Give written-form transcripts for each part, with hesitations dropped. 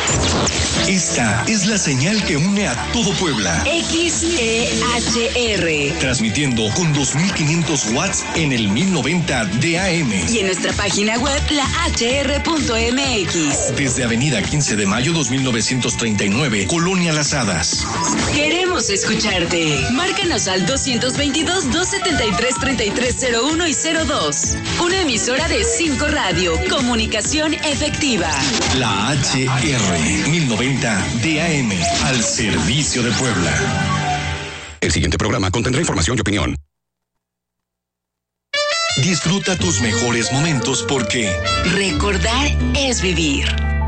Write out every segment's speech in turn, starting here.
Esta es la señal que une a todo Puebla. XEHR. Transmitiendo con 2500 watts en el 1090 de AM. Y en nuestra página web, lahr.mx. Desde Avenida 15 de Mayo 2939, Colonia Las Hadas. Queremos escucharte. Márcanos al 222-273-3301 y 02. Una emisora de 5 Radio. Comunicación efectiva. La HR 1090 DAM, al servicio de Puebla. El siguiente programa contendrá información y opinión. Disfruta tus mejores momentos porque recordar es vivir.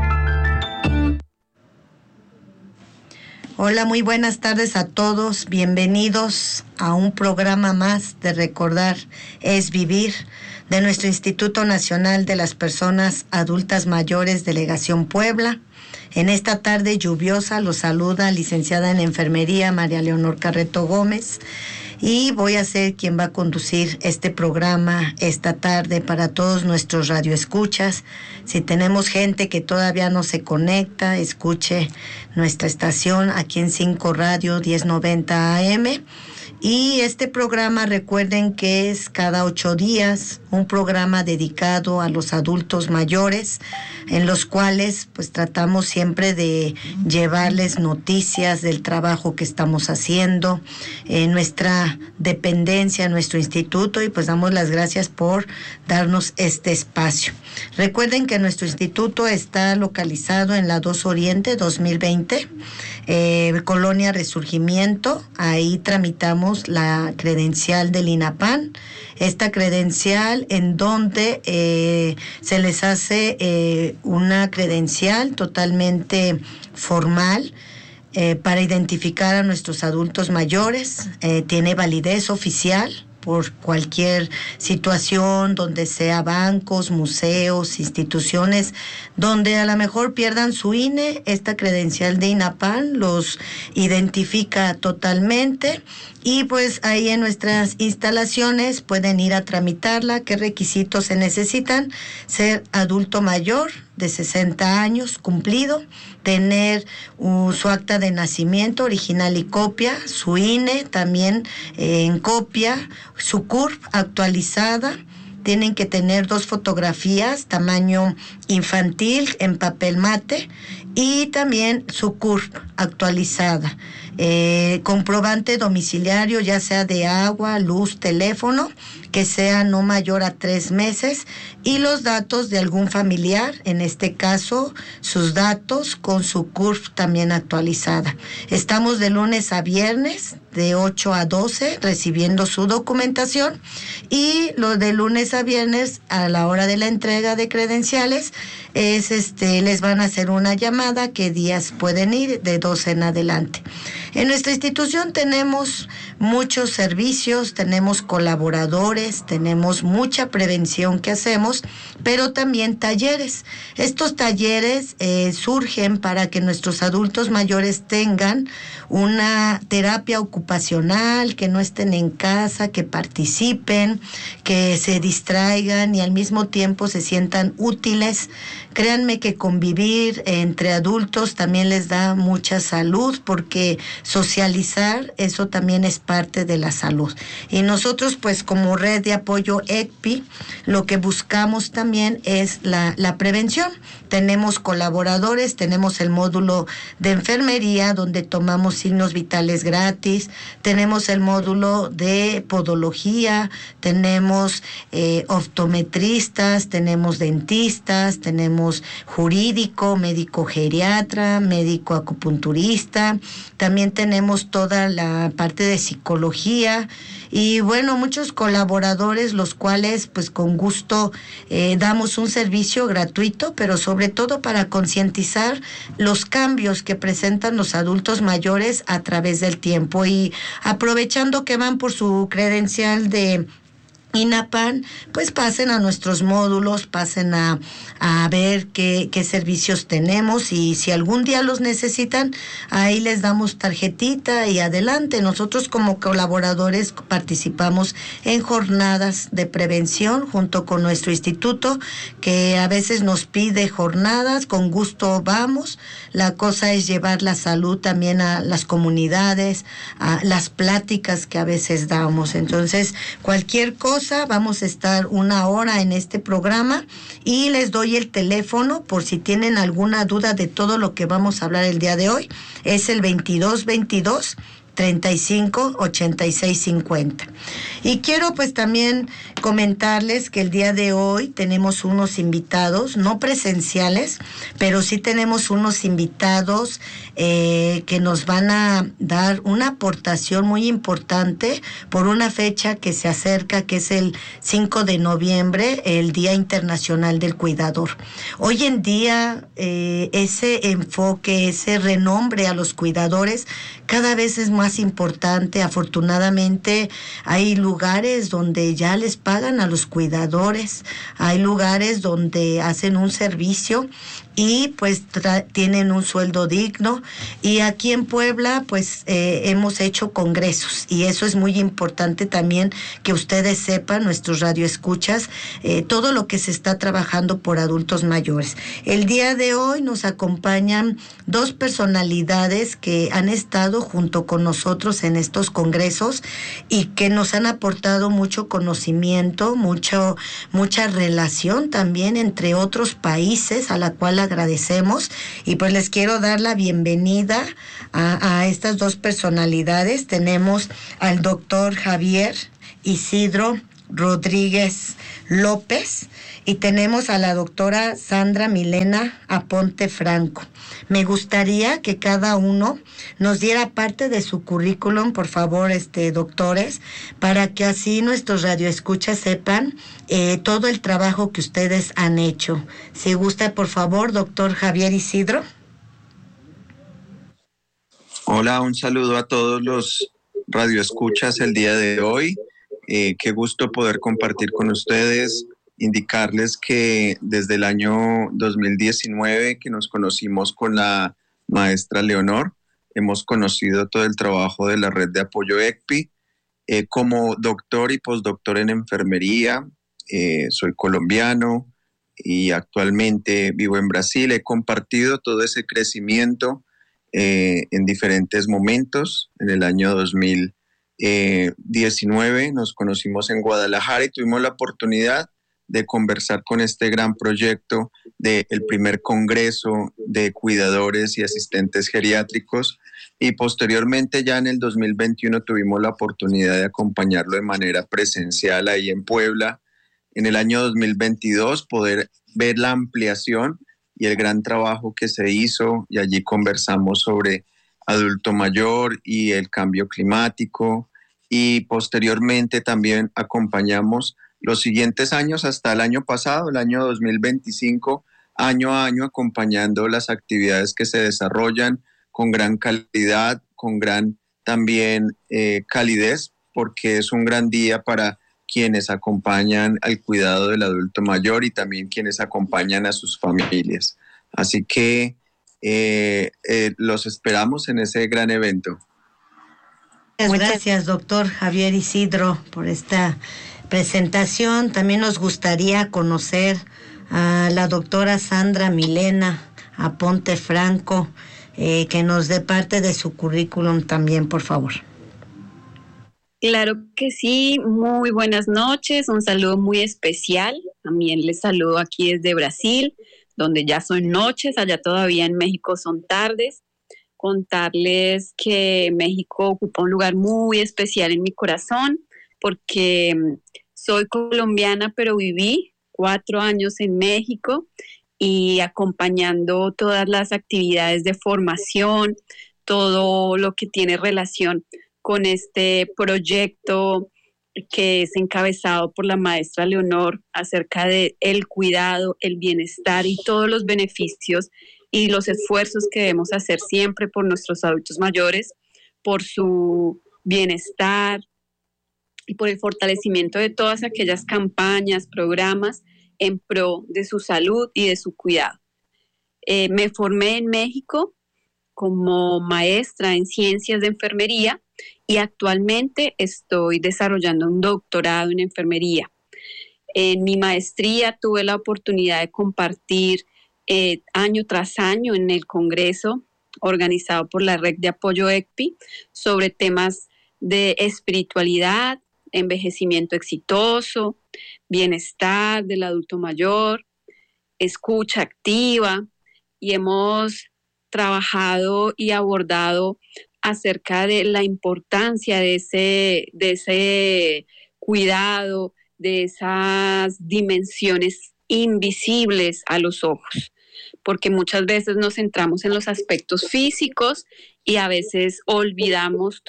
Hola, muy buenas tardes a todos. Bienvenidos a un programa más de Recordar es Vivir de nuestro Instituto Nacional de las Personas Adultas Mayores, Delegación Puebla. En esta tarde lluviosa los saluda licenciada en Enfermería María Leonor Carreto Gómez y voy a ser quien va a conducir este programa esta tarde para todos nuestros radioescuchas. Si tenemos gente que todavía no se conecta, escuche nuestra estación aquí en 5 Radio 1090 AM. Y este programa, recuerden que es cada 8 días, un programa dedicado a los adultos mayores, en los cuales pues tratamos siempre de llevarles noticias del trabajo que estamos haciendo, nuestra dependencia, nuestro instituto, y pues damos las gracias por darnos este espacio. Recuerden que nuestro instituto está localizado en la 2 Oriente 2020, Colonia Resurgimiento. Ahí tramitamos la credencial del INAPAN, esta credencial en donde se les hace una credencial totalmente formal para identificar a nuestros adultos mayores. Tiene validez oficial por cualquier situación, donde sea bancos, museos, instituciones, donde a lo mejor pierdan su INE, esta credencial de INAPAN los identifica totalmente. Y pues ahí en nuestras instalaciones pueden ir a tramitarla. ¿Qué requisitos se necesitan? Ser adulto mayor de 60 años cumplido, tener su acta de nacimiento original y copia, su INE también en copia, su CURP actualizada. Tienen que tener 2 fotografías tamaño infantil en papel mate y también su CURP actualizada. Comprobante domiciliario, ya sea de agua, luz, teléfono, que sea no mayor a 3 meses, y los datos de algún familiar, en este caso sus datos con su CURP también actualizada. Estamos de lunes a viernes de 8 a 12 recibiendo su documentación, y lo de lunes a viernes a la hora de la entrega de credenciales les van a hacer una llamada qué días pueden ir, de 12 en adelante. En nuestra institución tenemos muchos servicios, tenemos colaboradores, tenemos mucha prevención que hacemos, pero también talleres. Estos talleres surgen para que nuestros adultos mayores tengan una terapia ocupacional, que no estén en casa, que participen, que se distraigan y al mismo tiempo se sientan útiles. Créanme que convivir entre adultos también les da mucha salud, porque socializar, eso también es parte de la salud. Y nosotros, pues como red de apoyo ECPI, lo que buscamos también es la prevención. Tenemos colaboradores, tenemos el módulo de enfermería, donde tomamos signos vitales gratis, tenemos el módulo de podología, tenemos optometristas, tenemos dentistas, tenemos jurídico, médico geriatra, médico acupunturista, también tenemos toda la parte de psicología y bueno, muchos colaboradores, los cuales pues con gusto damos un servicio gratuito, pero sobre todo para concientizar los cambios que presentan los adultos mayores a través del tiempo. Y aprovechando que van por su credencial de INAPAN, pues pasen a nuestros módulos, pasen a ver qué servicios tenemos, y si algún día los necesitan, ahí les damos tarjetita y adelante. Nosotros como colaboradores participamos en jornadas de prevención junto con nuestro instituto, que a veces nos pide jornadas, con gusto vamos. La cosa es llevar la salud también a las comunidades, a las pláticas que a veces damos. Entonces, cualquier cosa, vamos a estar 1 hora en este programa, y les doy el teléfono por si tienen alguna duda de todo lo que vamos a hablar el día de hoy. Es el 2222-358650. Y quiero pues también comentarles que el día de hoy tenemos unos invitados, no presenciales, pero sí tenemos unos invitados que nos van a dar una aportación muy importante por una fecha que se acerca, que es el 5 de noviembre, el Día Internacional del Cuidador. Hoy en día ese enfoque, ese renombre a los cuidadores cada vez es más importante. Afortunadamente hay lugares donde ya les pagan a los cuidadores, hay lugares donde hacen un servicio y pues tienen un sueldo digno, y aquí en Puebla pues hemos hecho congresos, y eso es muy importante también que ustedes sepan, nuestros radioescuchas, todo lo que se está trabajando por adultos mayores. El día de hoy nos acompañan 2 personalidades que han estado junto con nosotros en estos congresos y que nos han aportado mucho conocimiento, mucha relación también entre otros países, a la cual agradecemos. Y pues les quiero dar la bienvenida a estas 2 personalidades. Tenemos al doctor Javier Isidro Rodríguez López y tenemos a la doctora Sandra Milena Aponte Franco. Me gustaría que cada uno nos diera parte de su currículum, por favor, doctores, para que así nuestros radioescuchas sepan todo el trabajo que ustedes han hecho. Si gusta, por favor, doctor Javier Isidro. Hola, un saludo a todos los radioescuchas el día de hoy. Qué gusto poder compartir con ustedes, indicarles que desde el año 2019 que nos conocimos con la maestra Leonor, hemos conocido todo el trabajo de la red de apoyo ECPI. Como doctor y postdoctor en enfermería, soy colombiano y actualmente vivo en Brasil. He compartido todo ese crecimiento en diferentes momentos. En el año 2019 nos conocimos en Guadalajara y tuvimos la oportunidad de conversar con este gran proyecto del primer Congreso de Cuidadores y Asistentes Geriátricos, y posteriormente ya en el 2021 tuvimos la oportunidad de acompañarlo de manera presencial ahí en Puebla. En el año 2022 poder ver la ampliación y el gran trabajo que se hizo, y allí conversamos sobre adulto mayor y el cambio climático, y posteriormente también acompañamos los siguientes años hasta el año pasado, el año 2025, año a año acompañando las actividades que se desarrollan con gran calidad, con gran también calidez, porque es un gran día para quienes acompañan al cuidado del adulto mayor y también quienes acompañan a sus familias. Así que los esperamos en ese gran evento. Muchas gracias, doctor Javier Isidro, por esta presentación. También nos gustaría conocer a la doctora Sandra Milena Aponte Franco, que nos dé parte de su currículum también, por favor. Claro que sí, muy buenas noches, un saludo muy especial. También les saludo aquí desde Brasil, donde ya son noches, allá todavía en México son tardes. Contarles que México ocupa un lugar muy especial en mi corazón, porque soy colombiana, pero viví 4 años en México y acompañando todas las actividades de formación, todo lo que tiene relación con este proyecto que es encabezado por la maestra Leonor acerca de el cuidado, el bienestar y todos los beneficios y los esfuerzos que debemos hacer siempre por nuestros adultos mayores, por su bienestar y por el fortalecimiento de todas aquellas campañas, programas en pro de su salud y de su cuidado. Me formé en México como maestra en ciencias de enfermería y actualmente estoy desarrollando un doctorado en enfermería. En mi maestría tuve la oportunidad de compartir año tras año en el Congreso organizado por la Red de Apoyo ECPI sobre temas de espiritualidad, envejecimiento exitoso, bienestar del adulto mayor, escucha activa, y hemos trabajado y abordado acerca de la importancia de ese cuidado, de esas dimensiones invisibles a los ojos, porque muchas veces nos centramos en los aspectos físicos y a veces olvidamos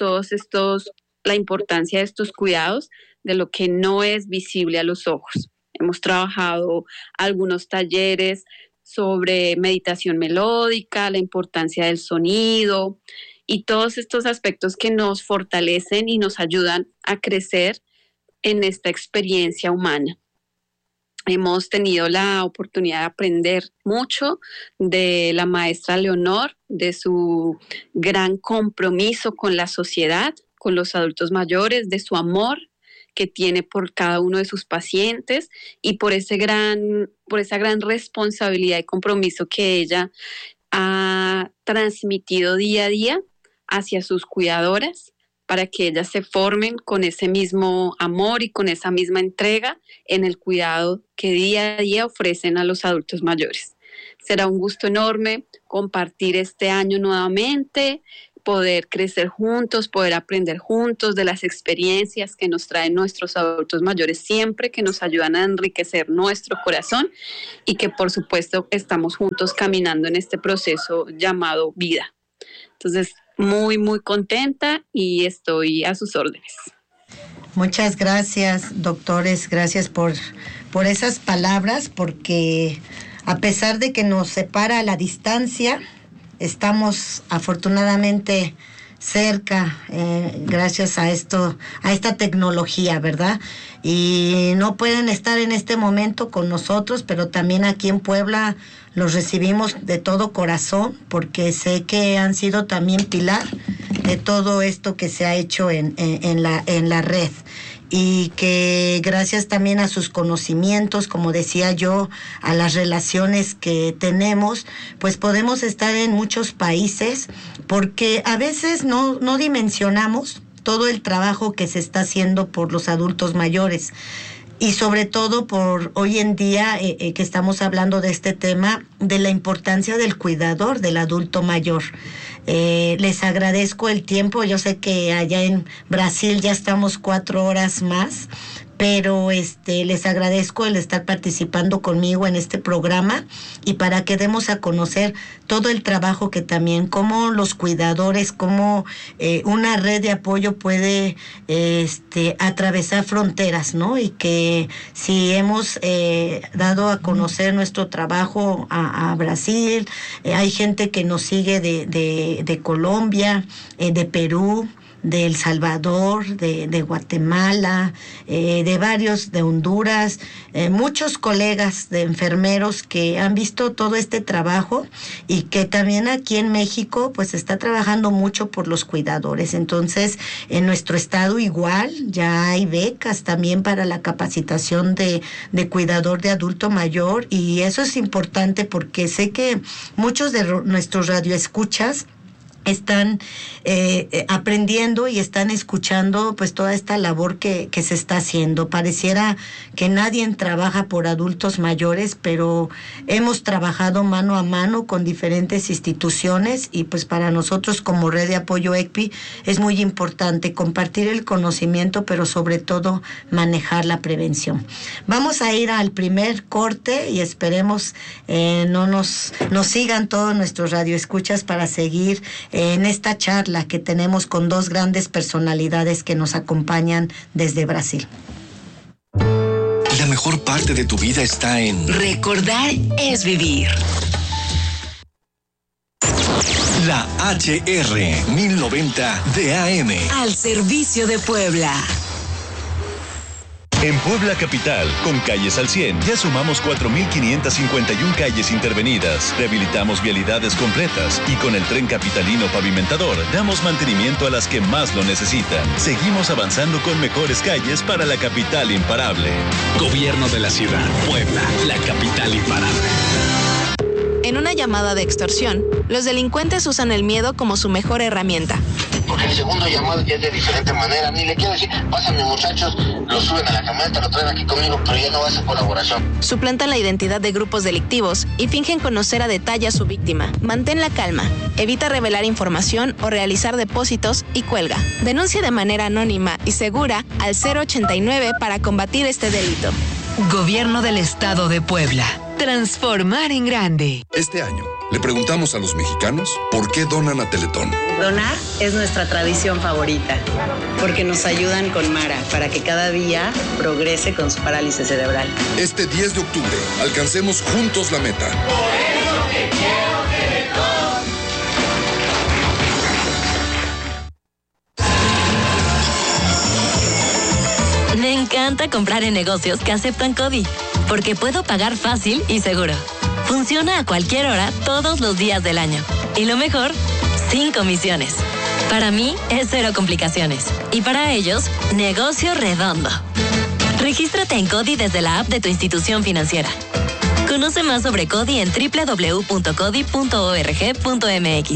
la importancia de estos cuidados, de lo que no es visible a los ojos. Hemos trabajado algunos talleres sobre meditación melódica, la importancia del sonido y todos estos aspectos que nos fortalecen y nos ayudan a crecer en esta experiencia humana. Hemos tenido la oportunidad de aprender mucho de la maestra Leonor, de su gran compromiso con la sociedad, con los adultos mayores, de su amor que tiene por cada uno de sus pacientes y por esa gran responsabilidad y compromiso que ella ha transmitido día a día hacia sus cuidadoras, para que ellas se formen con ese mismo amor y con esa misma entrega en el cuidado que día a día ofrecen a los adultos mayores. Será un gusto enorme compartir este año nuevamente, poder crecer juntos, poder aprender juntos de las experiencias que nos traen nuestros adultos mayores siempre, que nos ayudan a enriquecer nuestro corazón y que por supuesto estamos juntos caminando en este proceso llamado vida. Entonces, muy, muy contenta y estoy a sus órdenes. Muchas gracias, doctores, gracias por esas palabras, porque a pesar de que nos separa la distancia, estamos afortunadamente cerca, gracias a esta tecnología, ¿verdad? Y no pueden estar en este momento con nosotros, pero también aquí en Puebla los recibimos de todo corazón, porque sé que han sido también pilar de todo esto que se ha hecho en la red. Y que gracias también a sus conocimientos, como decía yo, a las relaciones que tenemos, pues podemos estar en muchos países, porque a veces no dimensionamos todo el trabajo que se está haciendo por los adultos mayores. Y sobre todo por hoy en día que estamos hablando de este tema, de la importancia del cuidador, del adulto mayor. Les agradezco el tiempo. Yo sé que allá en Brasil ya estamos 4 horas más, pero les agradezco el estar participando conmigo en este programa y para que demos a conocer todo el trabajo que también, cómo los cuidadores, cómo una red de apoyo puede atravesar fronteras, ¿no? Y que si hemos dado a conocer nuestro trabajo a Brasil, hay gente que nos sigue de Colombia, de Perú, de El Salvador, de Guatemala, de Honduras, muchos colegas de enfermeros que han visto todo este trabajo y que también aquí en México pues está trabajando mucho por los cuidadores. Entonces, en nuestro estado igual, ya hay becas también para la capacitación de cuidador de adulto mayor, y eso es importante porque sé que muchos de nuestros radioescuchas están aprendiendo y están escuchando pues toda esta labor que se está haciendo. Pareciera que nadie trabaja por adultos mayores, pero hemos trabajado mano a mano con diferentes instituciones y pues para nosotros como Red de Apoyo ECPI es muy importante compartir el conocimiento, pero sobre todo manejar la prevención. Vamos a ir al primer corte y esperemos nos sigan todos nuestros radioescuchas para seguir en esta charla que tenemos con 2 grandes personalidades que nos acompañan desde Brasil. La mejor parte de tu vida está en Recordar es vivir. la HR 1090 de AM. Al servicio de Puebla. En Puebla Capital, con Calles al 100, ya sumamos 4.551 calles intervenidas, rehabilitamos vialidades completas y con el Tren Capitalino Pavimentador damos mantenimiento a las que más lo necesitan. Seguimos avanzando con mejores calles para la capital imparable. Gobierno de la ciudad, Puebla, la capital imparable. En una llamada de extorsión, los delincuentes usan el miedo como su mejor herramienta. Porque el segundo llamado ya es de diferente manera. Ni le quiero decir, pásame muchachos, lo suben a la camioneta, lo traen aquí conmigo, pero ya no va a ser colaboración. Suplantan la identidad de grupos delictivos y fingen conocer a detalle a su víctima. Mantén la calma, evita revelar información o realizar depósitos y cuelga. Denuncia de manera anónima y segura al 089 para combatir este delito. Gobierno del Estado de Puebla. Transformar en grande. Este año le preguntamos a los mexicanos por qué donan a Teletón. Donar es nuestra tradición favorita, porque nos ayudan con Mara para que cada día progrese con su parálisis cerebral. Este 10 de octubre, alcancemos juntos la meta. Por eso te quiero, Teletón. Me encanta comprar en negocios que aceptan CODI, porque puedo pagar fácil y seguro. Funciona a cualquier hora, todos los días del año. Y lo mejor, sin comisiones. Para mí, es cero complicaciones. Y para ellos, negocio redondo. Regístrate en CODI desde la app de tu institución financiera. Conoce más sobre CODI en www.codi.org.mx.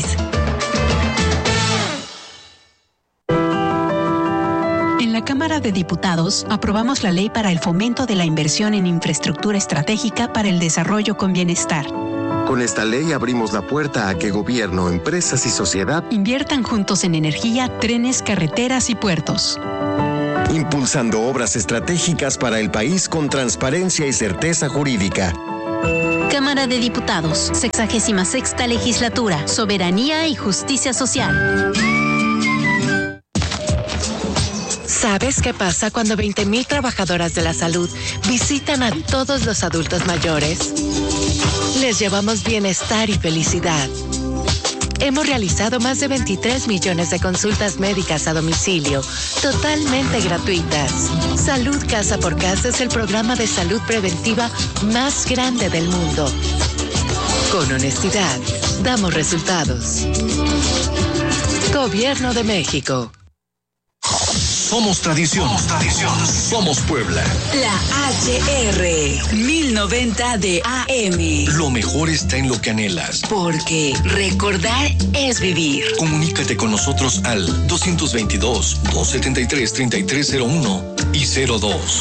En la Cámara de Diputados aprobamos la ley para el fomento de la inversión en infraestructura estratégica para el desarrollo con bienestar. Con esta ley abrimos la puerta a que gobierno, empresas y sociedad inviertan juntos en energía, trenes, carreteras y puertos. Impulsando obras estratégicas para el país con transparencia y certeza jurídica. Cámara de Diputados, 66ª Legislatura, Soberanía y Justicia Social. ¿Sabes qué pasa cuando 20,000 trabajadoras de la salud visitan a todos los adultos mayores? Les llevamos bienestar y felicidad. Hemos realizado más de 23 millones de consultas médicas a domicilio, totalmente gratuitas. Salud Casa por Casa es el programa de salud preventiva más grande del mundo. Con honestidad, damos resultados. Gobierno de México. Somos tradición. Somos Puebla. La HR 1090 de AM. Lo mejor está en lo que anhelas. Porque recordar es vivir. Comunícate con nosotros al 222-273-3301 y 02.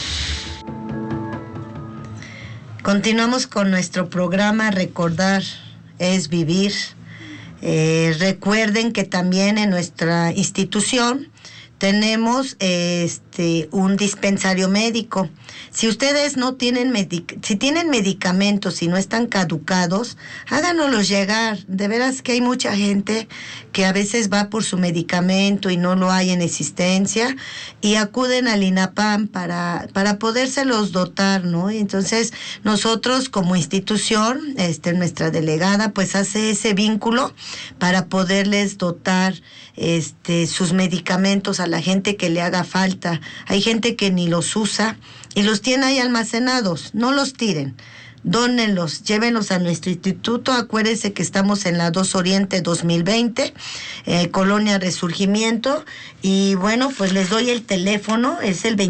Continuamos con nuestro programa Recordar es vivir. Recuerden que también en nuestra institución tenemos un dispensario médico. Si ustedes no tienen si tienen medicamentos y no están caducados, háganoslos llegar. De veras que hay mucha gente que a veces va por su medicamento y no lo hay en existencia y acuden al INAPAM para podérselos dotar, ¿no? Y entonces nosotros como institución, nuestra delegada pues hace ese vínculo para poderles dotar sus medicamentos a la gente que le haga falta. Hay gente que ni los usa y los tiene ahí almacenados. No los tiren, dónenlos, llévenlos a nuestro instituto. Acuérdense que estamos en la 2 Oriente 2020, Colonia Resurgimiento. Y bueno, pues les doy el teléfono, es el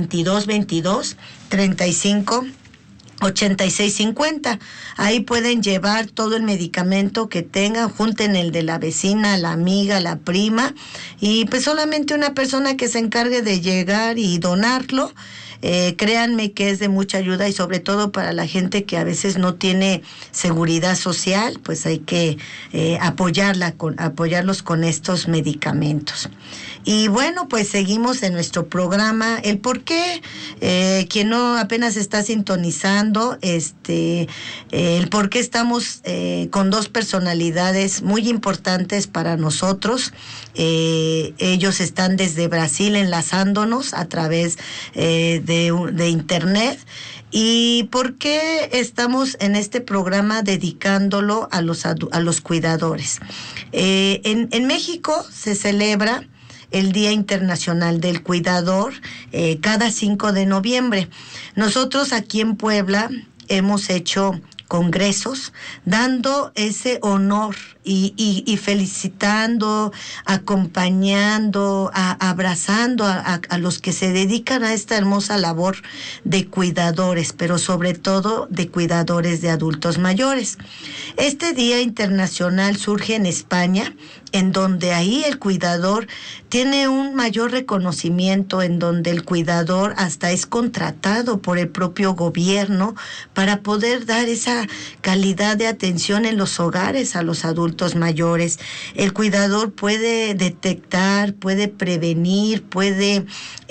2222-35-8650. Ahí pueden llevar todo el medicamento que tengan, junten el de la vecina, la amiga, la prima, y pues solamente una persona que se encargue de llegar y donarlo. Créanme que es de mucha ayuda y sobre todo para la gente que a veces no tiene seguridad social, pues hay que apoyarlos con estos medicamentos. Y bueno, pues seguimos en nuestro programa. El por qué, quien no apenas está sintonizando, el por qué estamos con dos personalidades muy importantes para nosotros. Ellos están desde Brasil enlazándonos a través de internet. ¿Y por qué estamos en este programa dedicándolo a los cuidadores? En México se celebra el Día Internacional del Cuidador cada 5 de noviembre. Nosotros aquí en Puebla hemos hecho congresos dando ese honor y felicitando, acompañando, abrazando a los que se dedican a esta hermosa labor de cuidadores, pero sobre todo de cuidadores de adultos mayores. Este Día Internacional surge en España, en donde ahí el cuidador tiene un mayor reconocimiento, en donde el cuidador hasta es contratado por el propio gobierno para poder dar esa calidad de atención en los hogares a los adultos mayores. El cuidador puede detectar, puede prevenir, puede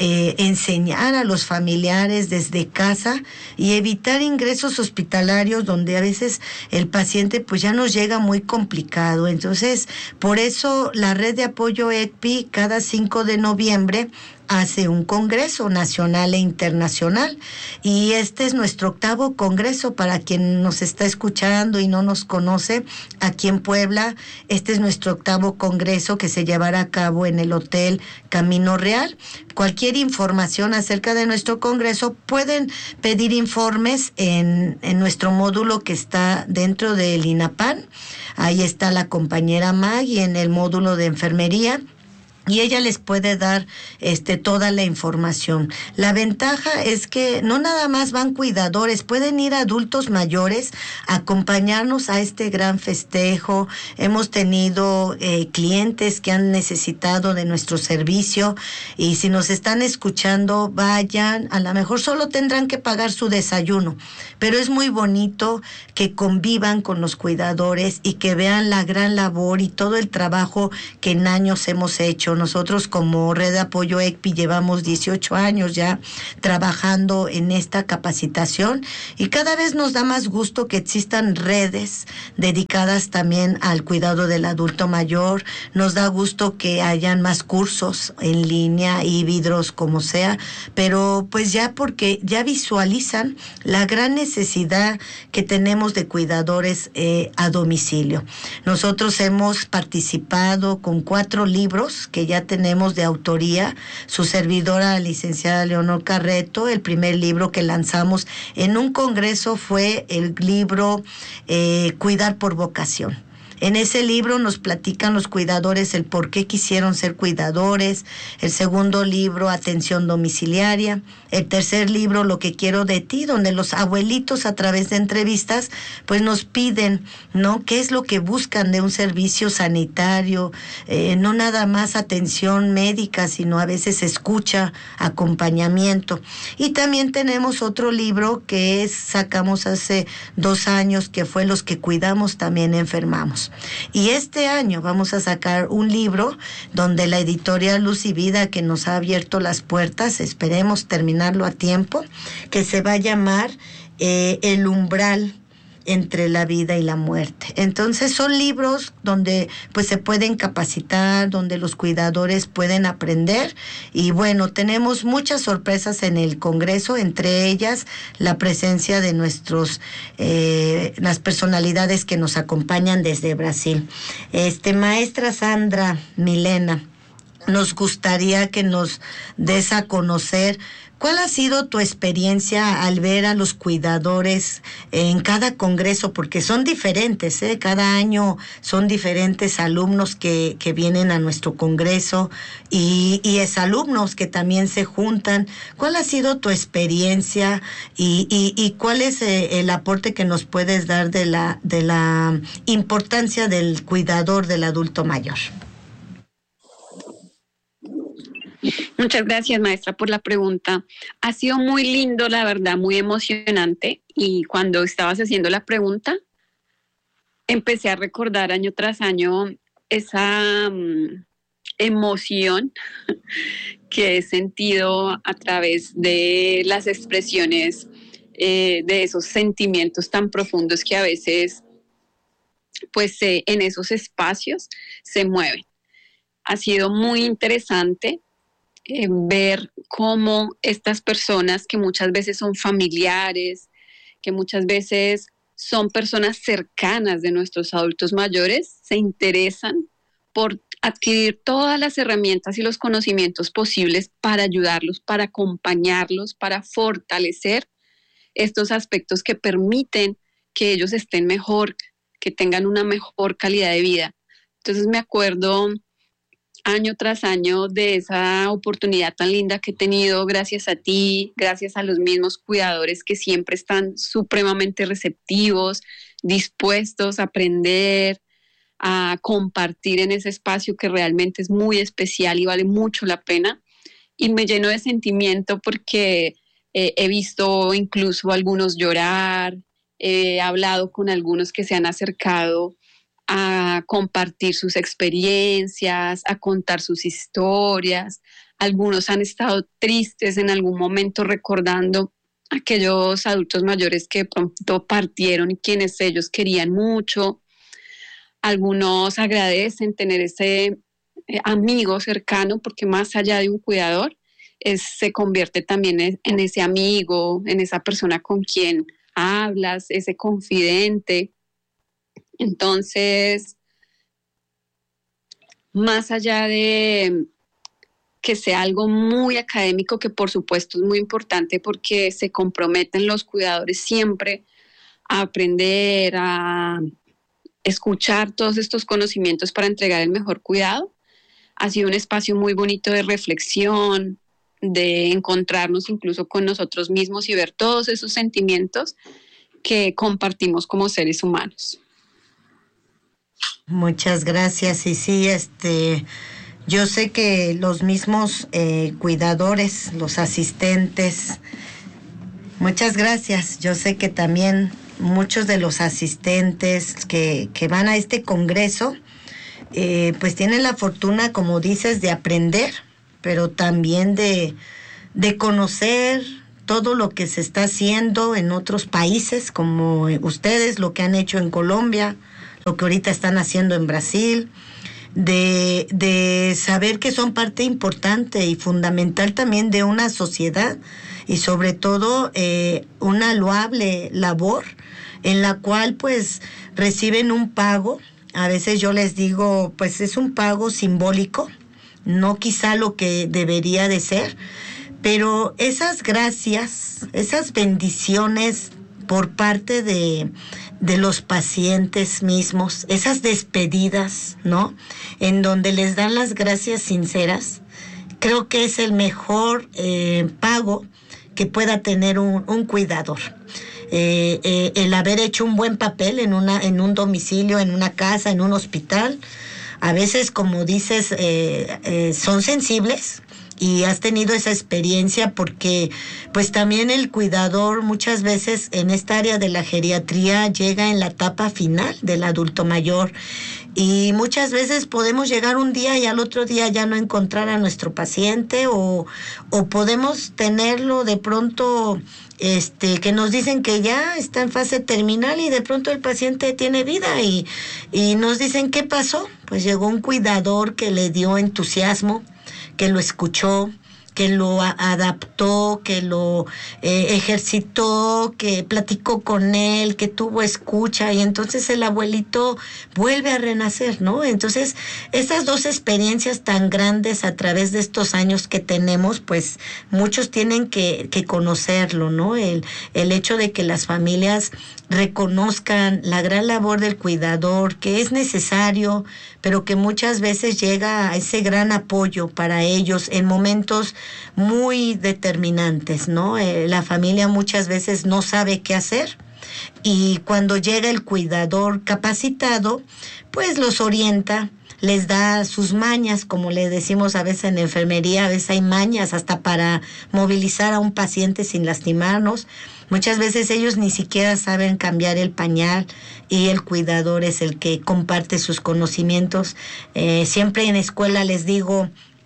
enseñar a los familiares desde casa y evitar ingresos hospitalarios donde a veces el paciente pues ya nos llega muy complicado. Entonces, por eso la red de apoyo ECPI cada 5 de noviembre hace un congreso nacional e internacional, y este es nuestro 8º congreso. Para quien nos está escuchando y no nos conoce, aquí en Puebla, este es nuestro 8º congreso que se llevará a cabo en el Hotel Camino Real. Cualquier información acerca de nuestro congreso pueden pedir informes en nuestro módulo que está dentro del INAPAN. Ahí está la compañera Maggie en el módulo de enfermería, y ella les puede dar toda la información. La ventaja es que no nada más van cuidadores, pueden ir adultos mayores a acompañarnos a este gran festejo. Hemos tenido clientes que han necesitado de nuestro servicio, y si nos están escuchando, vayan. A lo mejor solo tendrán que pagar su desayuno, pero es muy bonito que convivan con los cuidadores y que vean la gran labor y todo el trabajo que en años hemos hecho. Nosotros como Red de Apoyo ECPI llevamos 18 años ya trabajando en esta capacitación, y cada vez nos da más gusto que existan redes dedicadas también al cuidado del adulto mayor. Nos da gusto que hayan más cursos en línea, híbridos, como sea, pero pues ya porque ya visualizan la gran necesidad que tenemos de cuidadores a domicilio. Nosotros hemos participado con 4 libros que ya tenemos de autoría. Su servidora, la licenciada Leonor Carreto, el primer libro que lanzamos en un congreso fue el libro Cuidar por Vocación. En ese libro nos platican los cuidadores el por qué quisieron ser cuidadores. El segundo libro, Atención Domiciliaria. El tercer libro, Lo que quiero de ti, donde los abuelitos a través de entrevistas pues nos piden, ¿no?, qué es lo que buscan de un servicio sanitario, no nada más atención médica, sino a veces escucha, acompañamiento. Y también tenemos otro libro que sacamos hace 2 años, que fue Los que cuidamos también enfermamos. Y este año vamos a sacar un libro donde la editorial Luz y Vida, que nos ha abierto las puertas, esperemos terminarlo a tiempo, que se va a llamar El umbral entre la vida y la muerte. Entonces son libros donde pues se pueden capacitar, donde los cuidadores pueden aprender, y bueno, tenemos muchas sorpresas en el congreso, entre ellas la presencia de las personalidades que nos acompañan desde Brasil. Maestra Sandra Milena, nos gustaría que nos des a conocer ¿cuál ha sido tu experiencia al ver a los cuidadores en cada congreso? Porque son diferentes, cada año son diferentes alumnos que vienen a nuestro congreso y exalumnos que también se juntan. ¿Cuál ha sido tu experiencia y cuál es el aporte que nos puedes dar de la importancia del cuidador del adulto mayor? Muchas gracias, maestra, por la pregunta. Ha sido muy lindo, la verdad, muy emocionante. Y cuando estabas haciendo la pregunta, empecé a recordar año tras año esa emoción que he sentido a través de las expresiones de esos sentimientos tan profundos que a veces, pues, en esos espacios se mueven. Ha sido muy interesante ver cómo estas personas, que muchas veces son familiares, que muchas veces son personas cercanas de nuestros adultos mayores, se interesan por adquirir todas las herramientas y los conocimientos posibles para ayudarlos, para acompañarlos, para fortalecer estos aspectos que permiten que ellos estén mejor, que tengan una mejor calidad de vida. Entonces me acuerdo año tras año de esa oportunidad tan linda que he tenido gracias a ti, gracias a los mismos cuidadores que siempre están supremamente receptivos, dispuestos a aprender, a compartir en ese espacio que realmente es muy especial y vale mucho la pena. Y me lleno de sentimiento porque he visto incluso a algunos llorar, he hablado con algunos que se han acercado a compartir sus experiencias, a contar sus historias. Algunos han estado tristes en algún momento recordando a aquellos adultos mayores que de pronto partieron y quienes ellos querían mucho. Algunos agradecen tener ese amigo cercano porque más allá de un cuidador, se convierte también en ese amigo, en esa persona con quien hablas, ese confidente. Entonces, más allá de que sea algo muy académico, que por supuesto es muy importante porque se comprometen los cuidadores siempre a aprender, a escuchar todos estos conocimientos para entregar el mejor cuidado, ha sido un espacio muy bonito de reflexión, de encontrarnos incluso con nosotros mismos y ver todos esos sentimientos que compartimos como seres humanos. Muchas gracias. Y sí, yo sé que los mismos cuidadores, los asistentes, muchas gracias. Yo sé que también muchos de los asistentes que van a este congreso, pues tienen la fortuna, como dices, de aprender, pero también de conocer todo lo que se está haciendo en otros países, como ustedes, lo que han hecho en Colombia, lo que ahorita están haciendo en Brasil, de saber que son parte importante y fundamental también de una sociedad y sobre todo una loable labor en la cual pues reciben un pago. A veces yo les digo, pues es un pago simbólico, no quizá lo que debería de ser, pero esas gracias, esas bendiciones por parte de los pacientes mismos, esas despedidas, ¿no? En donde les dan las gracias sinceras, creo que es el mejor pago que pueda tener un cuidador. El haber hecho un buen papel en un domicilio, en una casa, en un hospital, a veces, como dices, son sensibles. Y has tenido esa experiencia porque pues también el cuidador muchas veces en esta área de la geriatría llega en la etapa final del adulto mayor y muchas veces podemos llegar un día y al otro día ya no encontrar a nuestro paciente o podemos tenerlo de pronto que nos dicen que ya está en fase terminal y de pronto el paciente tiene vida y nos dicen ¿qué pasó? Pues llegó un cuidador que le dio entusiasmo, que lo escuchó, que lo adaptó, que lo ejercitó, que platicó con él, que tuvo escucha, y entonces el abuelito vuelve a renacer, ¿no? Entonces, esas dos experiencias tan grandes a través de estos años que tenemos, pues muchos tienen que conocerlo, ¿no? El hecho de que las familias reconozcan la gran labor del cuidador, que es necesario, pero que muchas veces llega a ese gran apoyo para ellos en momentos muy determinantes, ¿no? La familia muchas veces no sabe qué hacer y cuando llega el cuidador capacitado, pues los orienta, les da sus mañas, como le decimos a veces en enfermería, a veces hay mañas hasta para movilizar a un paciente sin lastimarnos. Muchas veces ellos ni siquiera saben cambiar el pañal y el cuidador es el que comparte sus conocimientos. Siempre en escuela les digo,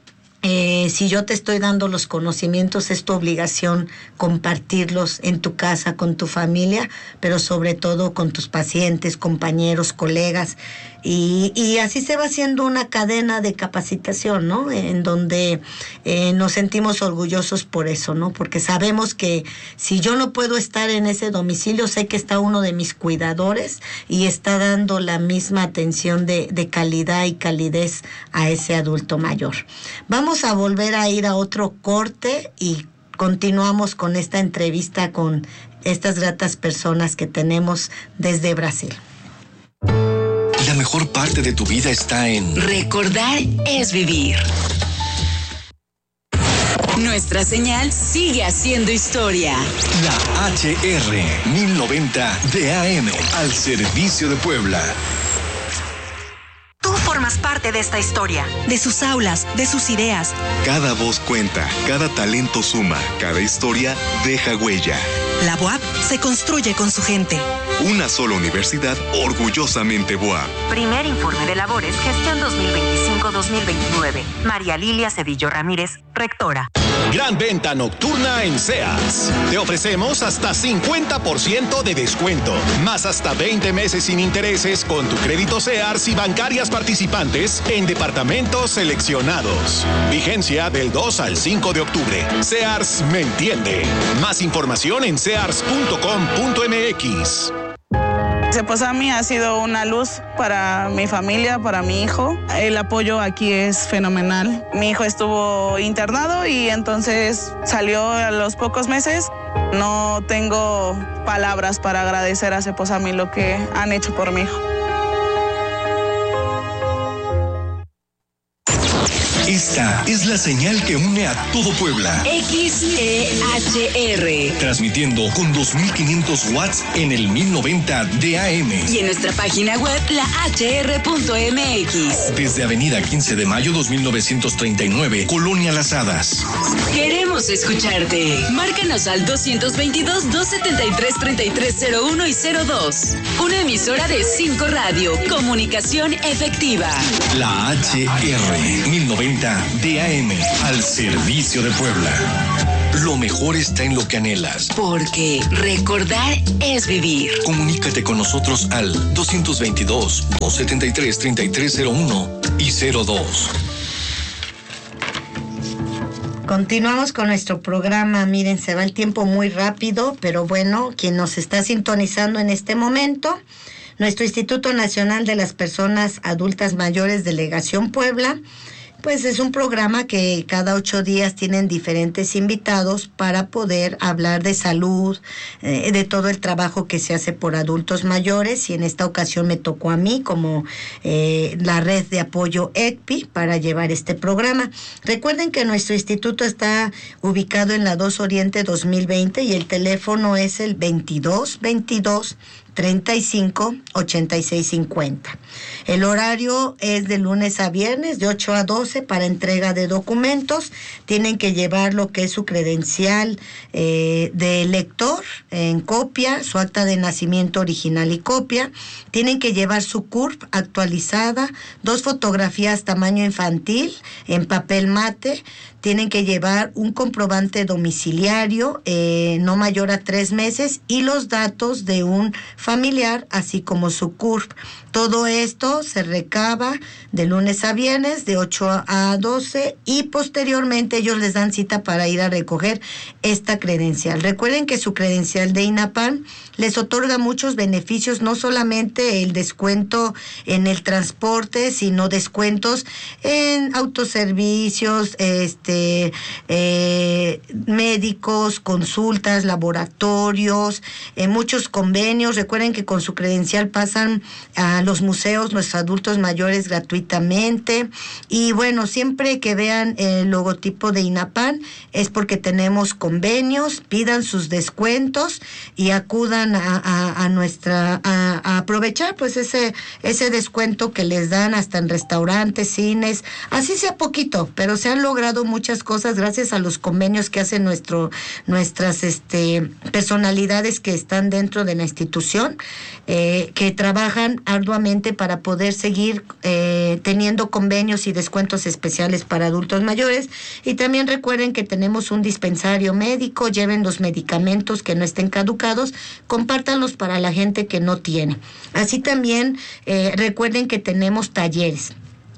si yo te estoy dando los conocimientos, es tu obligación compartirlos en tu casa, con tu familia, pero sobre todo con tus pacientes, compañeros, colegas. Y así se va haciendo una cadena de capacitación, ¿no? En donde nos sentimos orgullosos por eso, ¿no? Porque sabemos que si yo no puedo estar en ese domicilio, sé que está uno de mis cuidadores y está dando la misma atención de calidad y calidez a ese adulto mayor. Vamos a volver a ir a otro corte y continuamos con esta entrevista con estas gratas personas que tenemos desde Brasil. La mejor parte de tu vida está en Recordar es vivir. Nuestra señal sigue haciendo historia. La HR 1090 de AM al servicio de Puebla. Tú formas parte de esta historia, de sus aulas, de sus ideas. Cada voz cuenta, cada talento suma, cada historia deja huella. La BUAP se construye con su gente. Una sola universidad orgullosamente BUAP. Primer informe de labores, gestión 2025-2029. María Lilia Cedillo Ramírez, rectora. Gran venta nocturna en Sears. Te ofrecemos hasta 50% de descuento, más hasta 20 meses sin intereses con tu crédito Sears y bancarias participantes en departamentos seleccionados. Vigencia del 2 al 5 de octubre. Sears me entiende. Más información en sears.com.mx. Cepozami ha sido una luz para mi familia, para mi hijo. El apoyo aquí es fenomenal. Mi hijo estuvo internado y entonces salió a los pocos meses. No tengo palabras para agradecer a Cepozami lo que han hecho por mi hijo. Esta es la señal que une a todo Puebla. XEHR. Transmitiendo con 2.500 watts en el 1090 de AM. Y en nuestra página web, lahr.mx. Desde Avenida 15 de Mayo 2939, Colonia Las Hadas. Queremos escucharte. Márcanos al 222-273-3301 y 02. Una emisora de 5 Radio. Comunicación efectiva. La HR 1090 de AM al servicio de Puebla. Lo mejor está en lo que anhelas. Porque recordar es vivir. Comunícate con nosotros al 222-273-3301 y 02. Continuamos con nuestro programa. Miren, se va el tiempo muy rápido, pero bueno, quien nos está sintonizando en este momento, nuestro Instituto Nacional de las Personas Adultas Mayores, Delegación Puebla, pues es un programa que cada 8 días tienen diferentes invitados para poder hablar de salud, de todo el trabajo que se hace por adultos mayores, y en esta ocasión me tocó a mí como la red de apoyo ECPI para llevar este programa. Recuerden que nuestro instituto está ubicado en la 2 Oriente 2020 y el teléfono es el 2222 35-86-50. El horario es de lunes a viernes de 8 a 12 para entrega de documentos. Tienen que llevar lo que es su credencial de lector en copia, su acta de nacimiento original y copia. Tienen que llevar su CURP actualizada, 2 fotografías tamaño infantil en papel mate. Tienen que llevar un comprobante domiciliario no mayor a 3 meses y los datos de un familiar, así como su CURP. Todo esto se recaba de lunes a viernes de 8 a 12 y posteriormente ellos les dan cita para ir a recoger esta credencial. Recuerden que su credencial de INAPAN les otorga muchos beneficios, no solamente el descuento en el transporte, sino descuentos en autoservicios, médicos, consultas, laboratorios, muchos convenios. Recuerden que con su credencial pasan a los museos los adultos mayores gratuitamente, y bueno, siempre que vean el logotipo de INAPAN es porque tenemos convenios. Pidan sus descuentos y acudan a aprovechar pues ese descuento que les dan hasta en restaurantes, cines, así sea poquito, pero se han logrado muchas cosas gracias a los convenios que hacen nuestras personalidades que están dentro de la institución, que trabajan arduamente para para poder seguir teniendo convenios y descuentos especiales para adultos mayores. Y también recuerden que tenemos un dispensario médico, lleven los medicamentos que no estén caducados, compártanlos para la gente que no tiene. Así también recuerden que tenemos talleres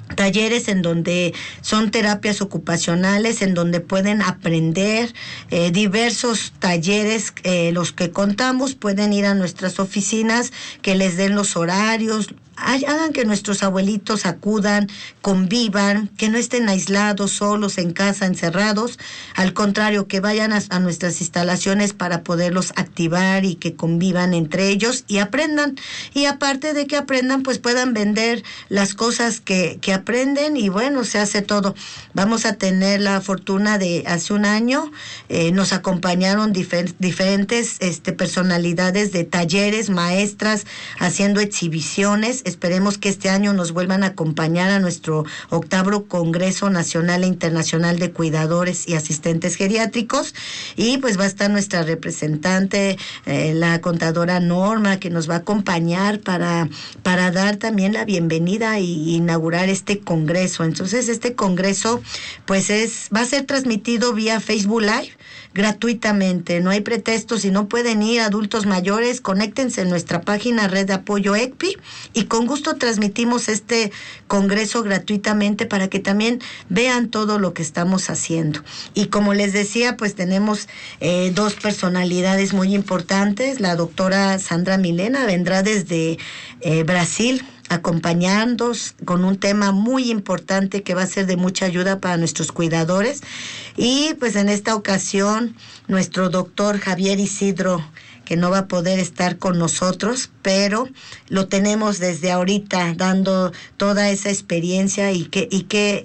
en donde son terapias ocupacionales, en donde pueden aprender diversos talleres, los que contamos. Pueden ir a nuestras oficinas, que les den los horarios, hagan que nuestros abuelitos acudan, convivan, que no estén aislados, solos en casa, encerrados. Al contrario, que vayan a nuestras instalaciones para poderlos activar y que convivan entre ellos y aprendan. Y aparte de que aprendan, pues puedan vender las cosas que aprenden, y bueno, se hace todo. Vamos a tener la fortuna de, hace un año, nos acompañaron diferentes personalidades de talleres, maestras, haciendo exhibiciones. Esperemos que este año nos vuelvan a acompañar a nuestro 8º Congreso Nacional e Internacional de Cuidadores y Asistentes Geriátricos. Y pues va a estar nuestra representante, la contadora Norma, que nos va a acompañar para dar también la bienvenida y inaugurar este congreso. Entonces, este congreso pues va a ser transmitido vía Facebook Live gratuitamente. No hay pretextos. Si no pueden ir adultos mayores, conéctense en nuestra página Red de Apoyo ECPI, y con gusto transmitimos este congreso gratuitamente para que también vean todo lo que estamos haciendo. Y como les decía, pues tenemos 2 personalidades muy importantes. La doctora Sandra Milena vendrá desde Brasil, acompañándonos con un tema muy importante que va a ser de mucha ayuda para nuestros cuidadores. Y pues en esta ocasión nuestro doctor Javier Isidro, que no va a poder estar con nosotros, pero lo tenemos desde ahorita dando toda esa experiencia. Y que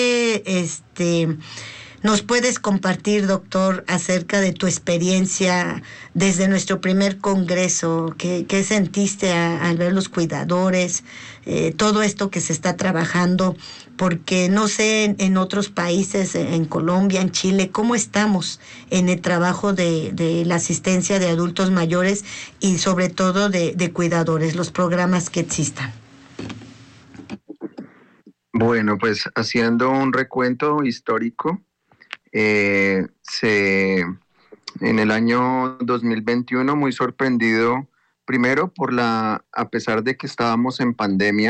¿nos puedes compartir, doctor, acerca de tu experiencia desde nuestro primer congreso? ¿Qué sentiste al ver los cuidadores, todo esto que se está trabajando? Porque no sé en otros países, en Colombia, en Chile, cómo estamos en el trabajo de la asistencia de adultos mayores y sobre todo de cuidadores, los programas que existan. Bueno, pues haciendo un recuento histórico, en el año 2021, muy sorprendido, primero a pesar de que estábamos en pandemia,